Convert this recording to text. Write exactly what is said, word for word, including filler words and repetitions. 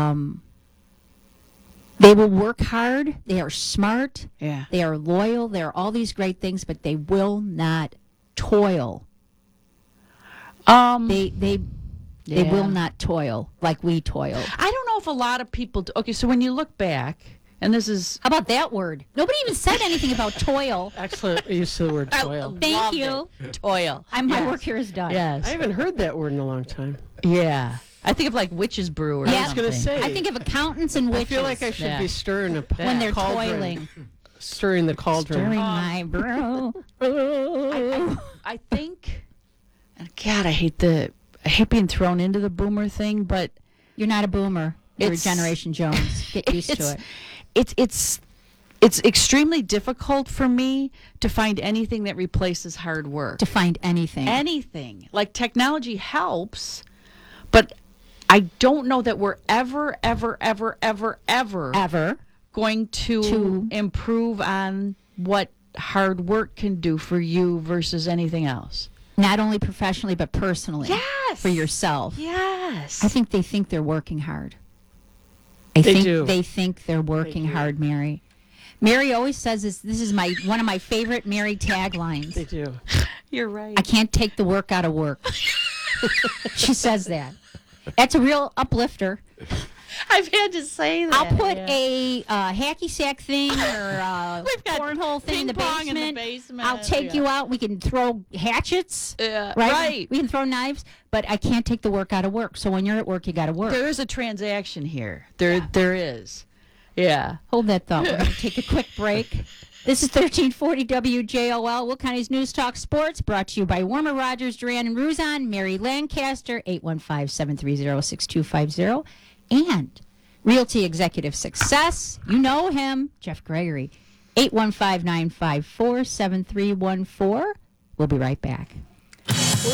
Um, they will work hard. They are smart. Yeah. They are loyal. They are all these great things, but they will not toil. Um, They they they Yeah. will not toil like we toil. I don't know if a lot of people do. Okay, so when you look back, and this is How about that word? Nobody even said anything about toil. Excellent use of the word toil. Thank Loved you. it. Toil. I'm, my Yes. work here is done. Yes. I haven't heard that word in a long time. Yeah. I think of like witch's brew or Yeah. I I was something. going to say. I think of accountants and I witches feel like I should Yeah. be stirring a when they're cauldron. toiling. Stirring the cauldron. Stirring my brew. I, I think, and God, I hate the, I hate being thrown into the boomer thing, but You're not a boomer. You're It's- a Generation Jones. Get used to it's, it. it's it's it's extremely difficult for me to find anything that replaces hard work. To find anything. Anything like technology helps, but I don't know that we're ever, ever, ever, ever, ever Ever. going to, To- improve on what hard work can do for you versus anything else. Not only professionally, but personally. Yes. For yourself. Yes. I think they think they're working hard. I They think do. they think they're working do. hard, Mary. Mary always says this. This is my one of my favorite Mary taglines. They do. You're right. I can't take the work out of work. She says that. That's a real uplifter. I've had to say that. I'll put yeah. a uh, hacky sack thing or a We've got cornhole thing in the, ping pong in basement. the basement, I'll take yeah. you out. We can throw hatchets. Yeah, right? right. We can throw knives, but I can't take the work out of work. So when you're at work, you got to work. There is a transaction here. There, there is. Yeah. Hold that thought. We're going to take a quick break. This is thirteen forty W J O L, Will County's News Talk Sports, brought to you by Warmer Rogers, Duran and Ruzon, Mary Lancaster, eight one five, seven three zero, six two five zero, and Realty Executive Success. You know him, Jeff Gregory, eight one five, nine five four, seven three one four. We'll be right back.